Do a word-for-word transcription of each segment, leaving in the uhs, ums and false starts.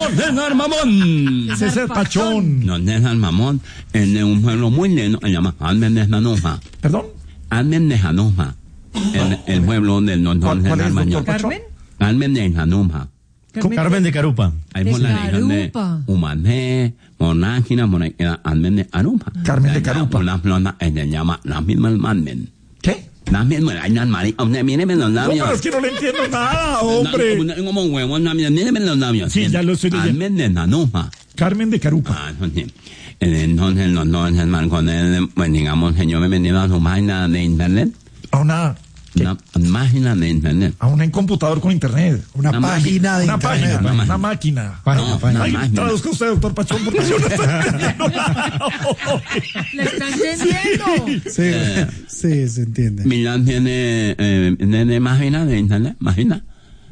César Mamón. César Pachón. No, César Mamón, en un pueblo muy lindo, se llama Almen de Janoma. ¿Perdón? Almen de Janoma. El, el pueblo donde no ¿Cuál, cuál es, doctor Pachón? ¿Carmen? Almen de Janoma. Carmen de Carupa. Hay De por la región de Carupa. Humané, Monágina, Monágina, Almen de Carupa. Carmen de Carupa. Una flota que se llama la misma Almen. ¿Qué? La misma, ay, la Mari, hombre, míreme los No, labios. pero es que no le entiendo nada, hombre. Como, como huevo, no, míreme los labios. Sí, ya lo estoy leyendo. Almen de Janoma. Carmen de Carupa. Ah, entonces, entonces, los dos hermanos con él, pues digamos, que yo me he venido a su página de internet. A una, Una página de internet. a un computador con internet. Una, Una página de Una internet. página, Una una máquina. Página, No, página. Ay, una máquina. traduzca usted, doctor Pachón, porque yo no estoy entendiendo nada. ¿Le está entendiendo? Sí, sí, se entiende. Milán tiene, eh, tiene página de internet, página.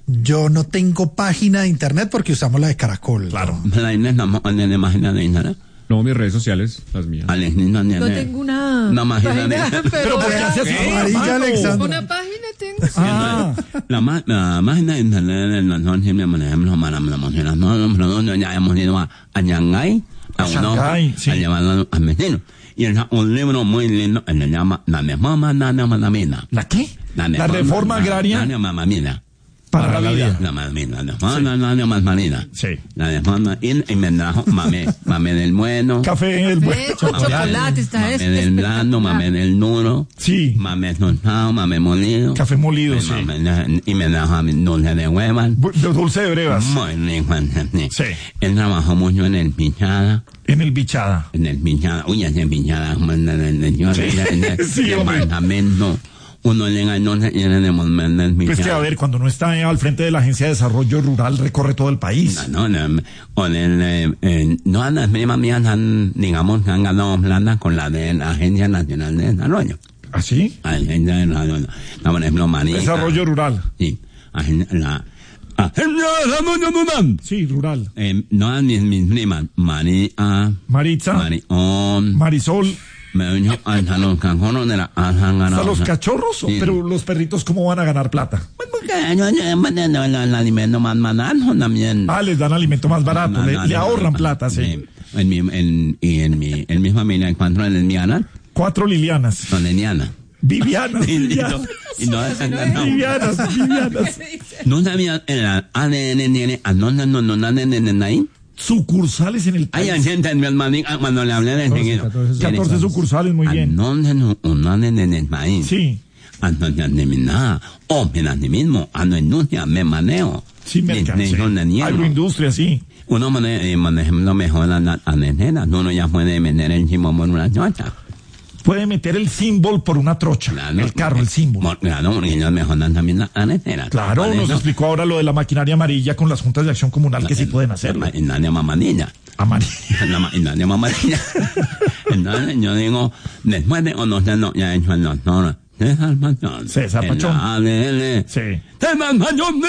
Yo no tengo página de internet porque usamos la de Caracol. Claro. La Inés no tiene página de internet. No, mis redes sociales, las mías. Alex no tiene. No tengo una Una página de- Pero ¿por qué hace así? Amarilla, hermano? Alexandra. Una página tengo. Ah, La, ma- la página de internet de la noche, por ejemplo, para la emocionar, no, nosotros ya hemos ido a, a Shanghái, a, A Europa, Shanghái, sí. a llevarlo al vecino. Y es un libro muy lindo, se le llama La Reforma Nana Mamamina. ¿la qué? La La reforma agraria Nana Mamamina. para la vida. La mamina, la reforma Nana Mamamina. Sí. La reforma, y, y me trajo mame, mame del bueno. Café el bueno. Ve, con chocolate, está Mame es del blando, mame del duro. Sí. Mame tostado, mame molido. Café molido, Y sí. mame- Y me trajo dulce de huevas. Bu- de Dulce de brevas. Muy rico. Sí. Él trabajó mucho en el Pichada. En el Bichada. En el Pichada. Uy, ese Pichada. como en el- en el- Sí. en el Sí, hombre. departamento. Uno llega y no se tiene de volver el Pichada. Pues que a ver, cuando no está al frente de la Agencia de Desarrollo Rural, recorre todo el país. No, no, con el, eh, eh, no, las mismas mías han, digamos, han ganado plata con la de la Agencia Nacional de Desarrollo. ¿Así? Agencia de Desarrollo. No, por ejemplo, María. Desarrollo rural. Sí. Agencia, la, Agencia de Desarrollo Rural. Sí, rural. Eh, no, mis, mis primas, María, Maritza, Marión, Marisol, me vino hasta los cajones de la han hasta ganado. los cachorros, Sí. pero los perritos, ¿cómo van a ganar plata? Pues porque yo yo el, el alimento más barato también. Ah, les dan alimento más barato, No, le, no, le no, ahorran no, plata, sí. sí. En mi, en, y en mi, en mi familia, en cuanto a lesbianas, Cuatro Lilianas. son lesbianas. Vivianas, Y, y no, Vivianas. y no, no, Vivianas, Vivianas. no sabía el A D N tiene, ¿a dónde no, no, no, no, no, no, ahí? Sucursales en el Hay país. gente en mi hermano, cuando le hablé de seguido. catorce sucursales, muy bien. ¿A dónde no, no, en el país? Sí. Ando ya de mi nada, o mira de mismo, ando en industria, me manejo. Sí, mercado. Ni- ni son de Sí. niego. Agroindustria, sí. Uno mane- eh, maneja lo mejor a la anejera, uno ya puede vender el chimo por una chocha. Puede meter el símbolo por una trocha. Claro. El carro, el símbolo. Por- Claro, porque ellos mejoran también la anejera. Claro, nos Manejo. explicó ahora lo de la maquinaria amarilla con las juntas de acción comunal que sí pueden hacerlo. En nadie mamadilla. Amarilla. En nadie mamadilla. Entonces yo digo, después de conocer lo que ha hecho el doctor César Pachón. César Pachón. En la A D L. Sí. César Pachón.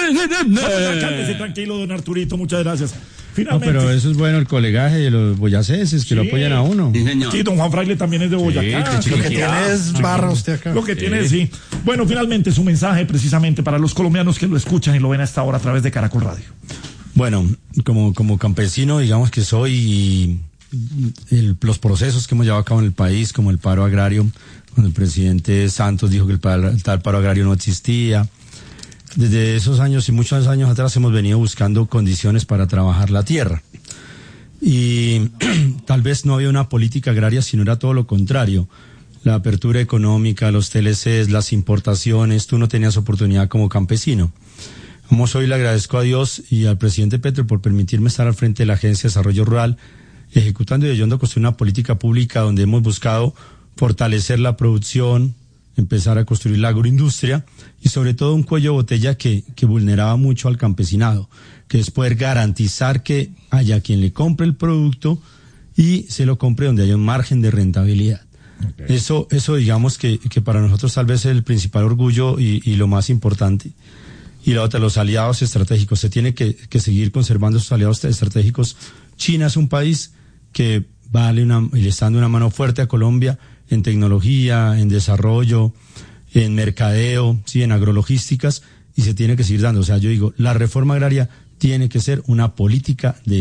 Cálmese tranquilo, don Arturito, muchas gracias. No, Finalmente. pero eso es bueno, el colegaje de los boyacenses que lo Sí. apoyan a uno. Sí, señor. Sí, don Juan Fraile también es de Boyacá. Sí, Lo que Chiquinquirá. tiene es barra usted acá. Lo que tiene, sí. Bueno, finalmente su mensaje precisamente para los colombianos que lo escuchan y lo ven a esta hora a través de Caracol Radio. Bueno, como, como campesino, digamos que soy, y el- los procesos que hemos llevado a cabo en el país, como el paro agrario, cuando el presidente Santos dijo que el, paro- el tal paro agrario no existía. Desde esos años y muchos años atrás hemos venido buscando condiciones para trabajar la tierra. Y tal vez no había una política agraria, sino era todo lo contrario. La apertura económica, los T L Cs, las importaciones, tú no tenías oportunidad como campesino. Como hoy le agradezco a Dios y al presidente Petro por permitirme estar al frente de la Agencia de Desarrollo Rural, ejecutando y ayudando a construir una política pública donde hemos buscado fortalecer la producción, empezar a construir la agroindustria y sobre todo un cuello de botella que, que vulneraba mucho al campesinado, que es poder garantizar que haya quien le compre el producto y se lo compre donde haya un margen de rentabilidad. Okay. Eso, eso digamos que, que para nosotros tal vez es el principal orgullo y, y lo más importante. Y la otra, los aliados estratégicos. Se tiene que, que seguir conservando esos aliados estratégicos. China es un país que vale una, y le está dando una mano fuerte a Colombia en tecnología, en desarrollo, en mercadeo, sí, en agrologísticas, y se tiene que seguir dando. O sea, yo digo, la reforma agraria tiene que ser una política de